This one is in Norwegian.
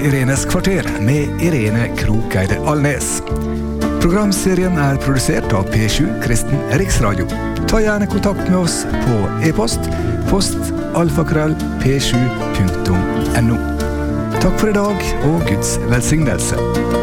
Irenes kvarter med Irene Krokeide Alnes. Programserien produsert av P7 Kristen Riksradio. Ta gjerne kontakt med oss på e-post post@p7.no. Takk for i dag og Guds velsignelse.